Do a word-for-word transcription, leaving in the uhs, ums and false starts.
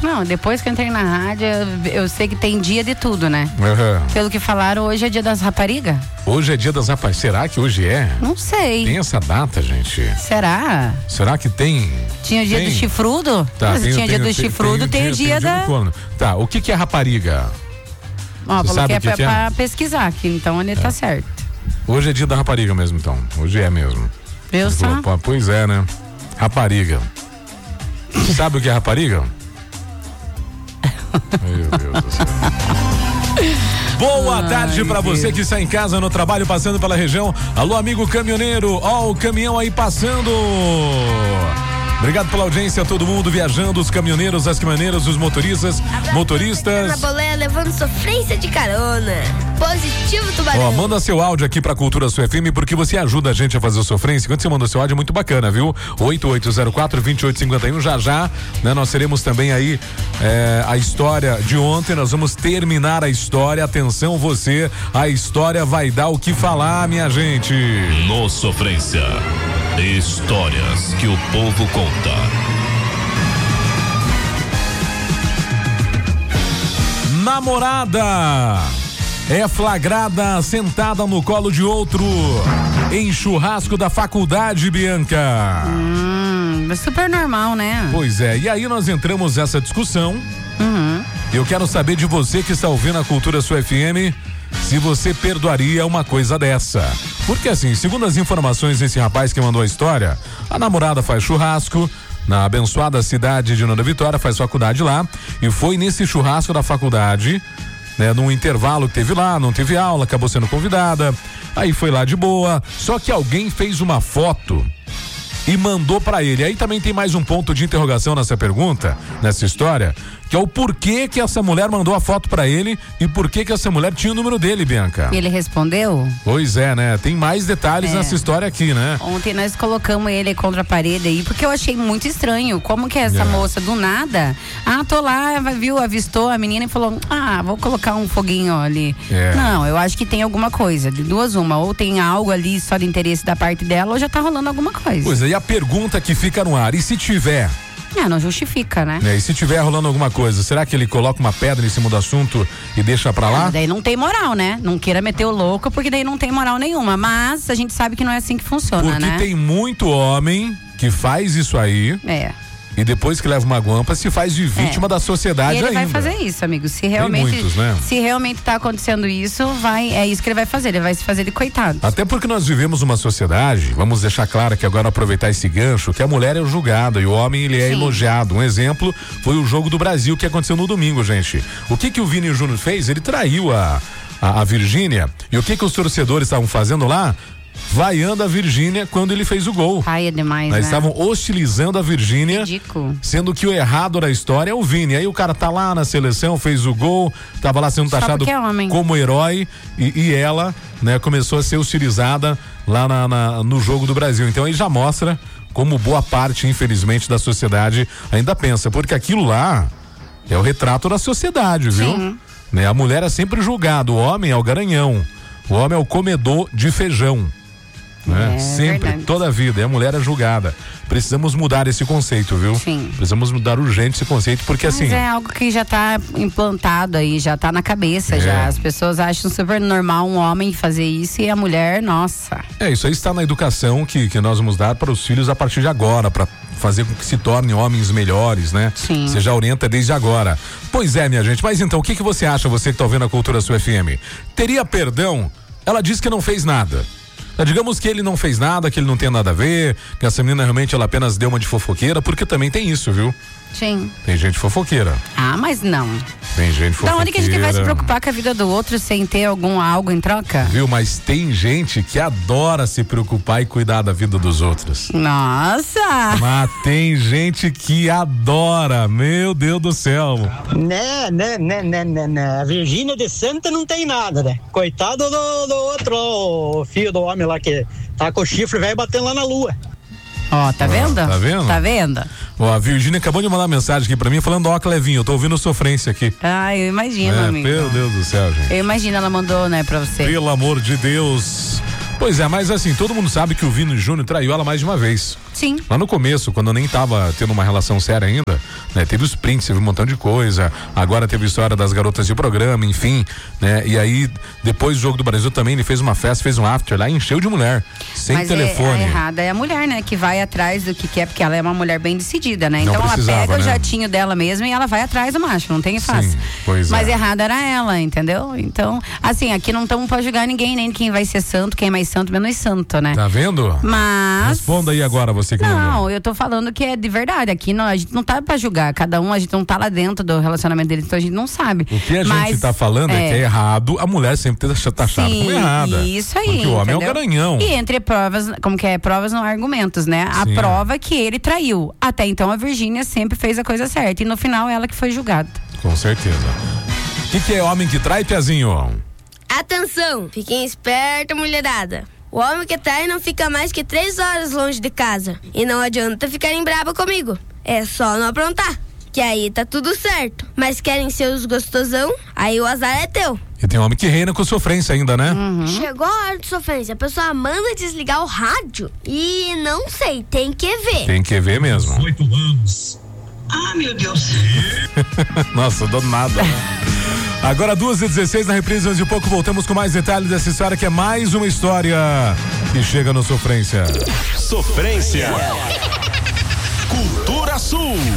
Não, depois que eu entrei na rádio, eu, eu sei que tem dia de tudo, né? Uhum. Pelo que falaram, hoje é dia das raparigas. Hoje é dia das raparigas. Será que hoje é? Não sei. Tem essa data, gente? Será? Será que tem? Tinha o dia tem? do chifrudo? Tá, Mas tem, tinha tem, dia do tem, chifrudo, tem, tem o dia, dia da... Tá, o que que é rapariga? Ó, Você falou sabe que é, que pra, que é? pra pesquisar aqui, então ele é. tá certo. Hoje é dia da rapariga mesmo, então. Hoje é mesmo. Eu só? Falou, pois é, né? Rapariga. Sabe o que é rapariga? Meu Deus do céu. Boa Ai, tarde pra você que está em casa, no trabalho, passando pela região. Alô, amigo caminhoneiro, ó o caminhão aí passando. Obrigado pela audiência, todo mundo viajando, os caminhoneiros, as caminhoneiras, os motoristas, Abraço, motoristas. Na boleia levando sofrência de carona. Positivo, Tubarão. Ó, manda seu áudio aqui pra Cultura Sul F M, porque você ajuda a gente a fazer o sofrência. Quando você manda seu áudio é muito bacana, viu? oito oito zero quatro, dois oito cinco um, já já, né? Nós teremos também aí é, a história de ontem, nós vamos terminar a história. Atenção você, a história vai dar o que falar, minha gente. No Sofrência, histórias que o povo conta. Namorada é flagrada sentada no colo de outro em churrasco da faculdade, Bianca. Hum, é super normal, né? Pois é, e aí nós entramos nessa discussão. Uhum. Eu quero saber de você que está ouvindo a Cultura Sul F M, se você perdoaria uma coisa dessa. Porque assim, segundo as informações desse rapaz que mandou a história, a namorada faz churrasco na abençoada cidade de Nova Vitória, faz faculdade lá, e foi nesse churrasco da faculdade, né, num intervalo que teve lá, não teve aula, acabou sendo convidada, aí foi lá de boa, só que alguém fez uma foto e mandou pra ele. Aí também tem mais um ponto de interrogação nessa pergunta, nessa história, que é o porquê que essa mulher mandou a foto pra ele e por que que essa mulher tinha o número dele, Bianca. E ele respondeu? Pois é, né? Tem mais detalhes é. nessa história aqui, né? Ontem nós colocamos ele contra a parede aí, porque eu achei muito estranho. Como que essa é. moça do nada, ah, tô lá, viu, avistou a menina e falou, ah, vou colocar um foguinho ali. É. Não, eu acho que tem alguma coisa, de duas uma, ou tem algo ali só de interesse da parte dela, ou já tá rolando alguma coisa. Pois é, e a pergunta que fica no ar, e se tiver? Ah, não justifica, né? É, e se tiver rolando alguma coisa, será que ele coloca uma pedra em cima do assunto e deixa pra lá? Ah, daí não tem moral, né? Não queira meter o louco, porque daí não tem moral nenhuma. Mas a gente sabe que não é assim que funciona, porque né? Porque tem muito homem que faz isso aí. É. E depois que leva uma guampa, se faz de vítima é. da sociedade ainda. E ele ainda. vai fazer isso, amigo. Se realmente, Tem muitos, né? se realmente tá acontecendo isso, vai, é isso que ele vai fazer. Ele vai se fazer de coitado. Até porque nós vivemos uma sociedade, vamos deixar claro que agora aproveitar esse gancho, que a mulher é julgada e o homem ele é Sim. elogiado. Um exemplo foi o Jogo do Brasil que aconteceu no domingo, gente. O que que o Vini Júnior fez? Ele traiu a, a, a Virgínia. E o que que os torcedores estavam fazendo lá? Vaiando a Virgínia quando ele fez o gol. Ai, é demais, Nós né? estavam hostilizando a Virgínia. Ridículo. Sendo que o errado da história é o Vini. Aí o cara tá lá na seleção, fez o gol, tava lá sendo Só taxado é homem. como herói e, e ela, né, começou a ser hostilizada lá na, na, no Jogo do Brasil. Então aí já mostra como boa parte, infelizmente, da sociedade ainda pensa, porque aquilo lá é o retrato da sociedade, viu? Sim. Né? A mulher é sempre julgada, o homem é o garanhão, o homem é o comedor de feijão. Né? É, Sempre, verdade. toda a vida, e a mulher é julgada. Precisamos mudar esse conceito, viu? Sim. Precisamos mudar urgente esse conceito, porque Mas assim. é algo que já tá implantado aí, já tá na cabeça, É. já. As pessoas acham super normal um homem fazer isso e a mulher, nossa. É, isso aí está na educação que, que nós vamos dar para os filhos a partir de agora, para fazer com que se tornem homens melhores, né? Sim. Você já orienta desde agora. Pois é, minha gente, mas então, o que que você acha, você que tá ouvindo a Cultura Sul F M? Teria perdão? Ela disse que não fez nada. Digamos que ele não fez nada, que ele não tem nada a ver, que essa menina realmente ela apenas deu uma de fofoqueira, porque também tem isso, viu? Sim. Tem gente fofoqueira. Ah, mas não. Tem gente fofoqueira. Da onde que a gente vai se preocupar com a vida do outro sem ter algum algo em troca? Viu? Mas tem gente que adora se preocupar e cuidar da vida dos outros. Nossa! Mas tem gente que adora, meu Deus do céu. Né, né, né, né, né, né. A Virgínia de Santa não tem nada, né? Coitado do, do outro, o filho do homem lá que tá com o chifre velho batendo lá na lua. Ó, tá vendo? Tá vendo? Tá vendo? Ó, a Virgínia acabou de mandar mensagem aqui pra mim falando, ó, Clevinho, eu tô ouvindo sofrência aqui. Ah, eu imagino, é, amigo. Meu Deus do céu, gente. Eu imagino, ela mandou, né, pra você. Pelo amor de Deus. Pois é, mas assim, todo mundo sabe que o Vini Júnior traiu ela mais de uma vez. Sim. Lá no começo, quando eu nem tava tendo uma relação séria ainda, né? Teve os prints, teve um montão de coisa, agora teve a história das garotas de programa, enfim, né? E aí, depois do Jogo do Brasil também, ele fez uma festa, fez um after lá, encheu de mulher, sem Mas telefone. É, a errada é a mulher, né? Que vai atrás do que quer, porque ela é uma mulher bem decidida, né? Não então ela precisava, pega né? o jatinho dela mesmo e ela vai atrás do macho, não tem fácil. Sim, pois Mas é. errada era ela, entendeu? Então, assim, aqui não estamos pra julgar ninguém, nem quem vai ser santo, quem é mais santo, menos santo, né? Tá vendo? Mas... Responda aí agora, você que Não, mandou. eu tô falando que é de verdade. Aqui não, a gente não tá pra julgar. Cada um, a gente não tá lá dentro do relacionamento deles, então a gente não sabe. O que a Mas, gente tá falando é, é que é errado a mulher sempre ter taxado Sim, como errada. Isso aí. Porque o homem entendeu? é o garanhão. E entre provas, como que é? Provas não argumentos, né? A Sim. prova que ele traiu. Até então a Virgínia sempre fez a coisa certa. E no final ela que foi julgada. Com certeza. O que, que é homem que trai, Piazinho? Atenção, fiquem esperta, mulherada. O homem que trai não fica mais que três horas longe de casa. E não adianta ficarem brava comigo. É só não aprontar, que aí tá tudo certo. Mas querem ser os gostosão, aí o azar é teu. E tem homem que reina com sofrência ainda, né? Uhum. Chegou a hora de sofrência. A pessoa manda desligar o rádio e não sei, tem que ver. Tem que ver mesmo. Oito anos. Ah, meu Deus. Nossa, do nada. Agora duas e dezesseis na reprise, hoje de pouco voltamos com mais detalhes dessa história, que é mais uma história que chega no Sofrência. Sofrência. Cultura Sul.